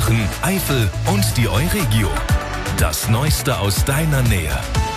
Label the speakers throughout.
Speaker 1: Aachen, Eifel und die Euregio. Das Neueste aus deiner Nähe.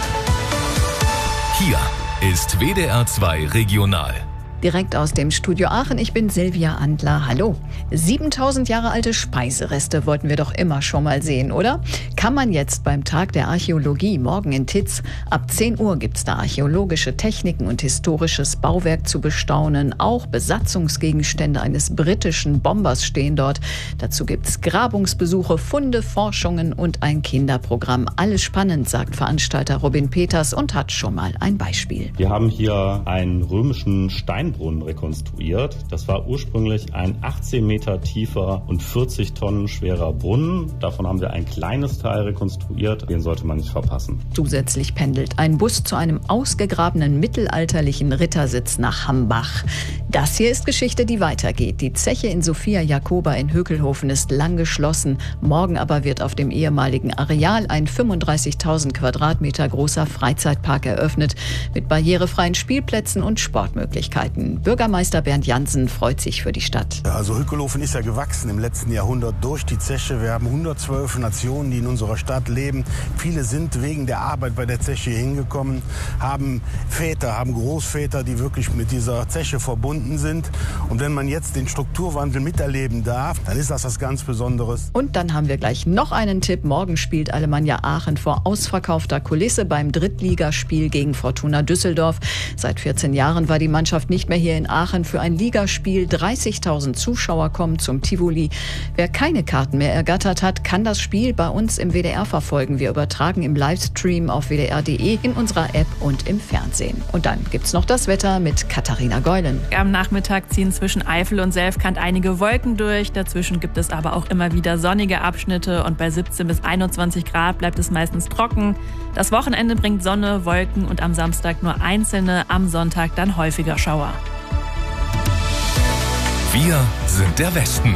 Speaker 1: Hier ist WDR 2 Regional.
Speaker 2: Direkt aus dem Studio Aachen, ich bin Silvia Andler. Hallo. 7000 Jahre alte Speisereste wollten wir doch immer schon mal sehen, oder? Kann man jetzt beim Tag der Archäologie morgen in Titz. Ab 10 Uhr gibt's da archäologische Techniken und historisches Bauwerk zu bestaunen. Auch Besatzungsgegenstände eines britischen Bombers stehen dort. Dazu gibt's Grabungsbesuche, Funde, Forschungen und ein Kinderprogramm. Alles spannend, sagt Veranstalter Robin Peters und hat schon mal ein Beispiel.
Speaker 3: Wir haben hier einen römischen Steinbrunnen rekonstruiert. Das war ursprünglich ein 18 Meter tiefer und 40 Tonnen schwerer Brunnen. Davon haben wir ein kleines Teil rekonstruiert. Den sollte man nicht verpassen.
Speaker 2: Zusätzlich pendelt ein Bus zu einem ausgegrabenen mittelalterlichen Rittersitz nach Hambach. Das hier ist Geschichte, die weitergeht. Die Zeche in Sophia Jacoba in Hökelhofen ist lang geschlossen. Morgen aber wird auf dem ehemaligen Areal ein 35.000 Quadratmeter großer Freizeitpark eröffnet mit barrierefreien Spielplätzen und Sportmöglichkeiten. Bürgermeister Bernd Jansen freut sich für die Stadt.
Speaker 4: Also Hökelhofen ist ja gewachsen im letzten Jahrhundert durch die Zeche. Wir haben 112 Nationen, die in unserer Stadt leben. Viele sind wegen der Arbeit bei der Zeche hingekommen, haben Väter, haben Großväter, die wirklich mit dieser Zeche verbunden sind. Und wenn man jetzt den Strukturwandel miterleben darf, dann ist das was ganz Besonderes.
Speaker 2: Und dann haben wir gleich noch einen Tipp. Morgen spielt Alemannia Aachen vor ausverkaufter Kulisse beim Drittligaspiel gegen Fortuna Düsseldorf. Seit 14 Jahren war die Mannschaft nicht mehr hier in Aachen für ein Ligaspiel. 30.000 Zuschauer kommen zum Tivoli. Wer keine Karten mehr ergattert hat, kann das Spiel bei uns im WDR verfolgen. Wir übertragen im Livestream auf wdr.de, in unserer App und im Fernsehen. Und dann gibt's noch das Wetter mit Katharina Geulen.
Speaker 5: Am Nachmittag ziehen zwischen Eifel und Selfkant einige Wolken durch. Dazwischen gibt es aber auch immer wieder sonnige Abschnitte und bei 17 bis 21 Grad bleibt es meistens trocken. Das Wochenende bringt Sonne, Wolken und am Samstag nur einzelne, am Sonntag dann häufiger Schauer.
Speaker 1: Wir sind der Westen.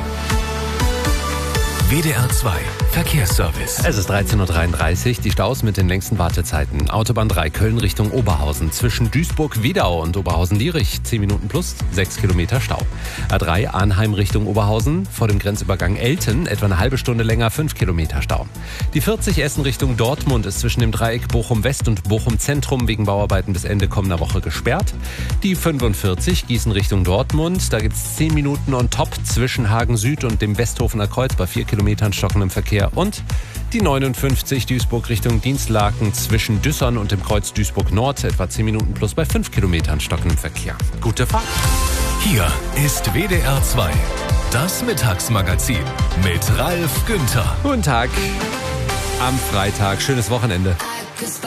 Speaker 1: WDR 2 Verkehrsservice.
Speaker 6: Es ist 13.33 Uhr, die Staus mit den längsten Wartezeiten. Autobahn 3 Köln Richtung Oberhausen. Zwischen Duisburg-Wiedau und Oberhausen-Lierich 10 Minuten plus 6 Kilometer Stau. A3 Arnheim Richtung Oberhausen. Vor dem Grenzübergang Elten etwa eine halbe Stunde länger 5 Kilometer Stau. Die 40 Essen Richtung Dortmund ist zwischen dem Dreieck Bochum-West und Bochum-Zentrum wegen Bauarbeiten bis Ende kommender Woche gesperrt. Die 45 Gießen Richtung Dortmund. Da gibt es 10 Minuten on top zwischen Hagen Süd und dem Westhofener Kreuz bei 4 Kilometern stockendem Verkehr. Und die 59 Duisburg Richtung Dienstlaken zwischen Düssern und dem Kreuz Duisburg Nord etwa 10 Minuten plus bei 5 Kilometern stockendem Verkehr. Gute Fahrt.
Speaker 1: Hier ist WDR 2, das Mittagsmagazin mit Ralf Günther.
Speaker 6: Guten Tag am Freitag. Schönes Wochenende.